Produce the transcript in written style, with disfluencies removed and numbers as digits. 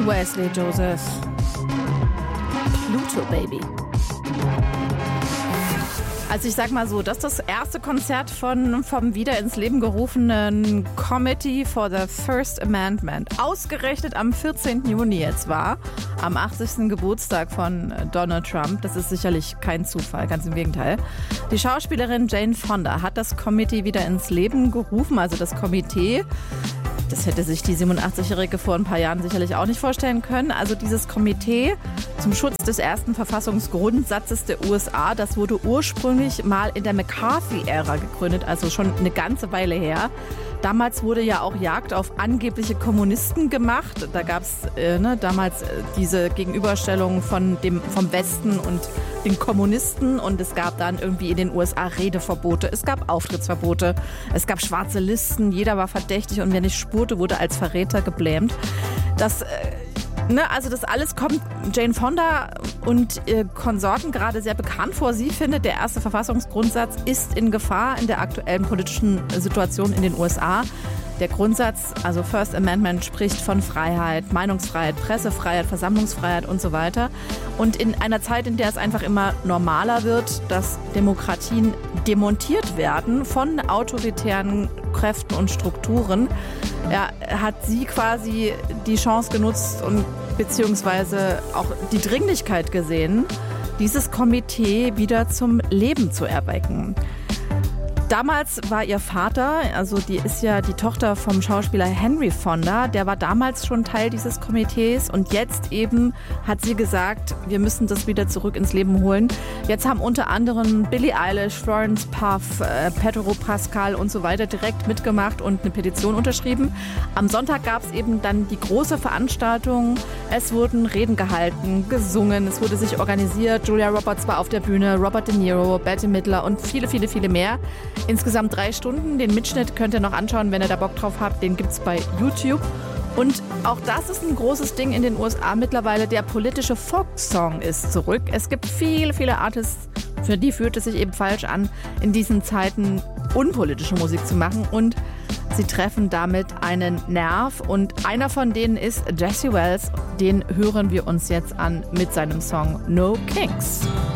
Wesley Joseph. Pluto Baby. Also ich sag mal so, das ist das erste Konzert vom wieder ins Leben gerufenen Committee for the First Amendment. Ausgerechnet am 14. Juni jetzt war, am 80. Geburtstag von Donald Trump. Das ist sicherlich kein Zufall, ganz im Gegenteil. Die Schauspielerin Jane Fonda hat das Committee wieder ins Leben gerufen, also das Komitee. Das hätte sich die 87-Jährige vor ein paar Jahren sicherlich auch nicht vorstellen können. Also dieses Komitee zum Schutz des ersten Verfassungsgrundsatzes der USA, das wurde ursprünglich mal in der McCarthy-Ära gegründet, also schon eine ganze Weile her. Damals wurde ja auch Jagd auf angebliche Kommunisten gemacht. Da gab es damals diese Gegenüberstellung vom Westen und den Kommunisten. Und es gab dann irgendwie in den USA Redeverbote, es gab Auftrittsverbote, es gab schwarze Listen. Jeder war verdächtig und wer nicht spurte, wurde als Verräter geblämt. Also das alles kommt Jane Fonda und Konsorten gerade sehr bekannt vor. Sie findet, der erste Verfassungsgrundsatz ist in Gefahr in der aktuellen politischen Situation in den USA. Der Grundsatz, also First Amendment, spricht von Freiheit, Meinungsfreiheit, Pressefreiheit, Versammlungsfreiheit und so weiter. Und in einer Zeit, in der es einfach immer normaler wird, dass Demokratien demontiert werden von autoritären Kräften und Strukturen, hat sie quasi die Chance genutzt und beziehungsweise auch die Dringlichkeit gesehen, dieses Komitee wieder zum Leben zu erwecken. Damals war ihr Vater, also die ist ja die Tochter vom Schauspieler Henry Fonda, der war damals schon Teil dieses Komitees und jetzt eben hat sie gesagt, wir müssen das wieder zurück ins Leben holen. Jetzt haben unter anderem Billie Eilish, Florence Puff, Pedro Pascal und so weiter direkt mitgemacht und eine Petition unterschrieben. Am Sonntag gab es eben dann die große Veranstaltung. Es wurden Reden gehalten, gesungen, es wurde sich organisiert. Julia Roberts war auf der Bühne, Robert De Niro, Bette Midler und viele, viele, viele mehr. Insgesamt 3 Stunden. Den Mitschnitt könnt ihr noch anschauen, wenn ihr da Bock drauf habt. Den gibt's bei YouTube. Und auch das ist ein großes Ding in den USA mittlerweile. Der politische Folksong ist zurück. Es gibt viele, viele Artists, für die fühlt es sich eben falsch an, in diesen Zeiten unpolitische Musik zu machen. Und sie treffen damit einen Nerv. Und einer von denen ist Jesse Wells. Den hören wir uns jetzt an mit seinem Song No Kings.